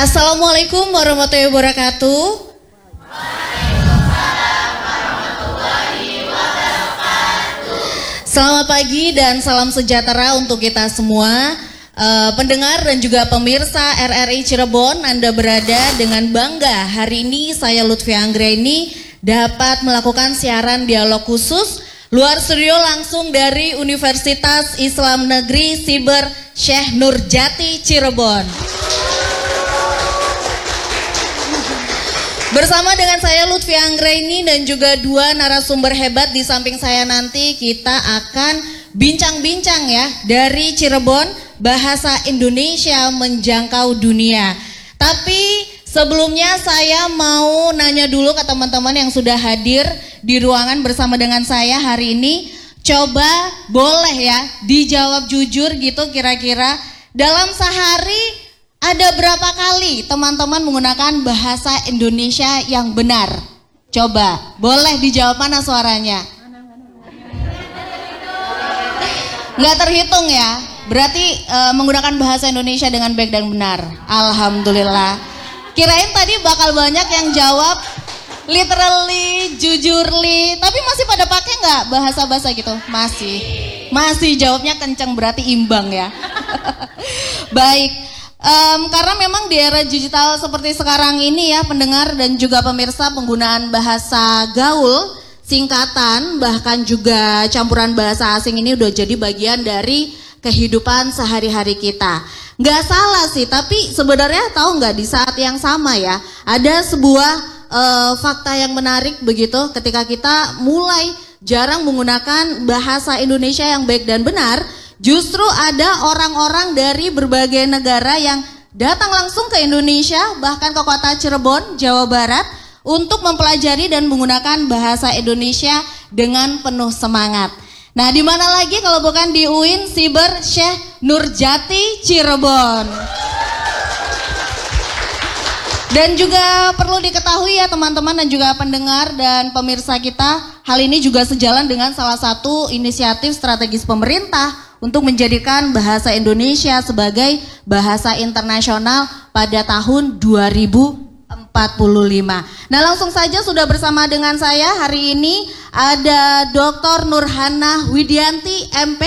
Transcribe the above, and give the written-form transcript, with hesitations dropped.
Assalamualaikum warahmatullahi wabarakatuh. Selamat pagi dan salam sejahtera untuk kita semua, pendengar dan juga pemirsa RRI Cirebon. Anda berada dengan bangga hari ini saya Lutfi Anggraini dapat melakukan siaran dialog khusus luar studio langsung dari Universitas Islam Negeri Siber Syekh Nurjati Cirebon. Bersama dengan saya Lutfi Anggraini dan juga dua narasumber hebat di samping saya, nanti kita akan bincang-bincang ya dari Cirebon, bahasa Indonesia menjangkau dunia. Tapi sebelumnya saya mau nanya dulu ke teman-teman yang sudah hadir di ruangan bersama dengan saya hari ini. Coba boleh ya dijawab jujur gitu, kira-kira dalam sehari ada berapa kali teman-teman menggunakan bahasa Indonesia yang benar? Coba, boleh dijawab, mana suaranya? Nggak terhitung ya? Berarti menggunakan bahasa Indonesia dengan baik dan benar. Alhamdulillah. Kirain tadi bakal banyak yang jawab literally, jujurly. Tapi masih pada pakai nggak bahasa-bahasa gitu? Masih jawabnya kenceng, berarti imbang ya. Baik. Karena memang di era digital seperti sekarang ini ya, pendengar dan juga pemirsa, penggunaan bahasa gaul, singkatan, bahkan juga campuran bahasa asing ini udah jadi bagian dari kehidupan sehari-hari kita. Nggak salah sih, tapi sebenarnya tahu nggak di saat yang sama ya, ada sebuah fakta yang menarik begitu ketika kita mulai jarang menggunakan bahasa Indonesia yang baik dan benar. Justru ada orang-orang dari berbagai negara yang datang langsung ke Indonesia, bahkan ke kota Cirebon, Jawa Barat, untuk mempelajari dan menggunakan bahasa Indonesia dengan penuh semangat. Nah, di mana lagi kalau bukan di UIN Siber Syekh Nurjati Cirebon. Dan juga perlu diketahui ya teman-teman dan juga pendengar dan pemirsa kita, hal ini juga sejalan dengan salah satu inisiatif strategis pemerintah untuk menjadikan bahasa Indonesia sebagai bahasa internasional pada tahun 2045. Nah, langsung saja sudah bersama dengan saya hari ini ada Dr. Nurhana Widianti, MP.